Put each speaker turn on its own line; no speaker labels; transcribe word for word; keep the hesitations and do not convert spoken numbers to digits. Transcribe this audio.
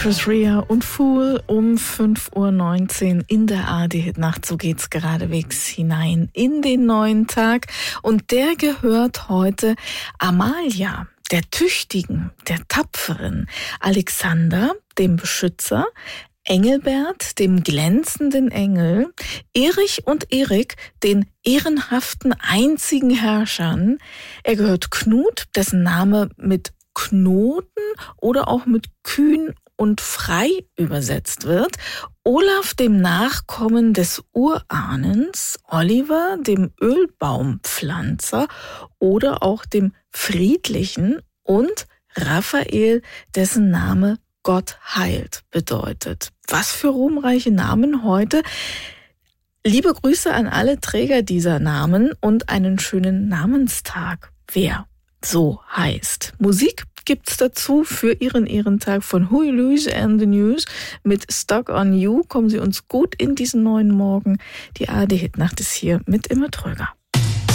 Chris Rea und Fool um fünf Uhr neunzehn in der A R D-Hitnacht. So geht's geradewegs hinein in den neuen Tag. Und der gehört heute Amalia, der Tüchtigen, der Tapferen, Alexander, dem Beschützer, Engelbert, dem glänzenden Engel, Erich und Erik, den ehrenhaften einzigen Herrschern. Er gehört Knut, dessen Name mit Knoten oder auch mit kühn und frei übersetzt wird, Olaf, dem Nachkommen des Urahnens, Oliver, dem Ölbaumpflanzer oder auch dem Friedlichen und Raphael, dessen Name Gott heilt bedeutet. Was für ruhmreiche Namen heute. Liebe Grüße an alle Träger dieser Namen und einen schönen Namenstag. Wer so heißt. Musik gibt's dazu für Ihren Ehrentag von Huey Lewis and the News mit Stuck on You. Kommen Sie uns gut in diesen neuen Morgen. Die A R D-Hitnacht ist hier mit Imme Tröger.